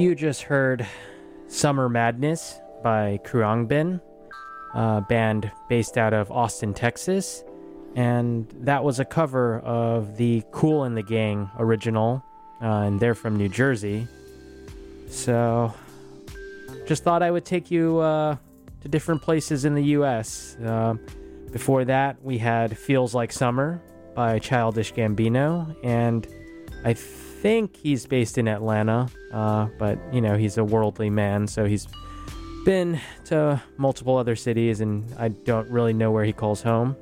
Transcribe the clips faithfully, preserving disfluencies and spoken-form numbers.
You just heard Summer Madness by Khruangbin, a band based out of Austin, Texas. And that was a cover of the Kool and the Gang original, uh, and they're from New Jersey. So, just thought I would take you uh, to different places in the U S. Uh, before that, we had Feels Like Summer by Childish Gambino, and I think he's based in Atlanta, uh, but, you know, he's a worldly man, so he's been to multiple other cities, and I don't really know where he calls home.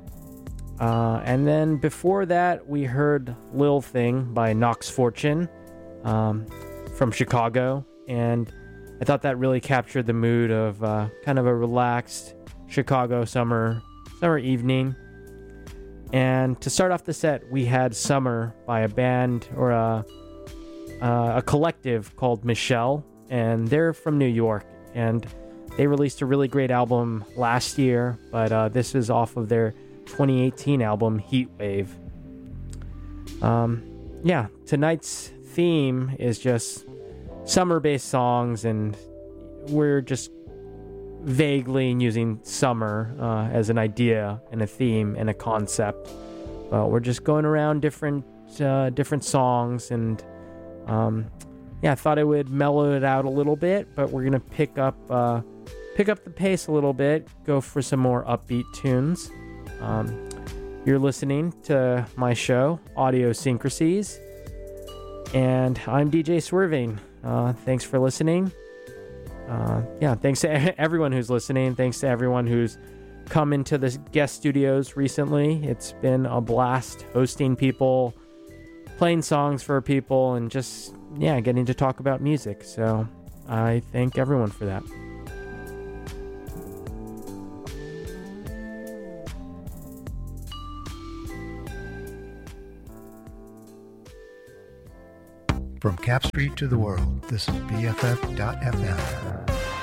Uh, and then before that, we heard Lil Thing by Nox Fortune um, from Chicago, and I thought that really captured the mood of uh, kind of a relaxed Chicago summer summer evening. And to start off the set, we had Summer by a band or a, uh, a collective called Michelle, and they're from New York, and they released a really great album last year, but uh, this is off of their twenty eighteen album, Heatwave. Um, yeah, tonight's theme is just summer-based songs, and we're just vaguely using summer uh, as an idea and a theme and a concept. But we're just going around different uh, different songs, and um, yeah, I thought I would mellow it out a little bit, but we're gonna pick up uh, pick up the pace a little bit, go for some more upbeat tunes. Um, you're listening to my show, Audio Syncrasies, and I'm D J Swerving. Uh, thanks for listening. Uh, yeah, thanks to everyone who's listening. Thanks to everyone who's come into the guest studios recently. It's been a blast hosting people, playing songs for people, and just, yeah, getting to talk about music. So I thank everyone for that. From Cap Street to the world, this is B F F dot F M.